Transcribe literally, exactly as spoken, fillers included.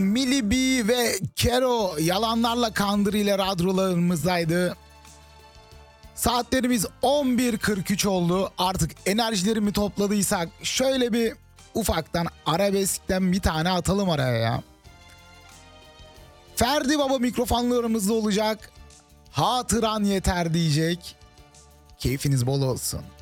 Millie B ve Kero yalanlarla Kandır ile radyolarımızdaydı. Saatlerimiz on bir kırk üç oldu. Artık enerjilerimi topladıysak şöyle bir ufaktan arabeskten bir tane atalım araya ya. Ferdi Baba mikrofonlarımızda olacak. Hatıran yeter diyecek. Keyfiniz bol olsun.